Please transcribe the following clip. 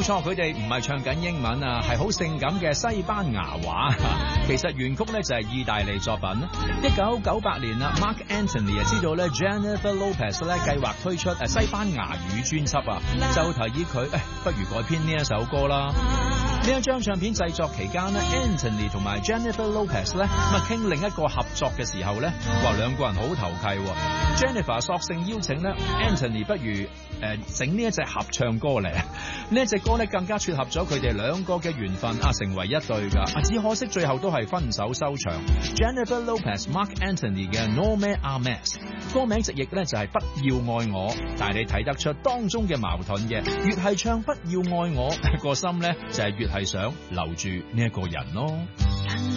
錯，佢哋唔係唱緊英文啊，係好性感嘅西班牙話。其實原曲咧就係意大利作品。1998年啊 ，Mark Anthony 啊知道咧 Jennifer Lopez 咧計劃推出西班牙語專輯啊，就提議佢不如改編呢一首歌啦。呢一張唱片製作期間咧 ，Anthony 同埋 Jennifer Lopez 咧咁啊傾另一個合作嘅時候咧，話兩個人好投契喎。Jennifer 索性邀請咧 Anthony 不如整呢一隻合唱歌嚟。呢一隻歌咧更加撮合咗佢哋兩個嘅緣分啊，成為一對㗎。只可惜最後都係分手收場。Jennifer Lopez、Mark Anthony 嘅 No Me Amas， 歌名直譯咧就係不要愛我，但係你睇得出當中嘅矛盾嘅，越係唱不要愛我個心咧就係越係想留住呢一個人咯。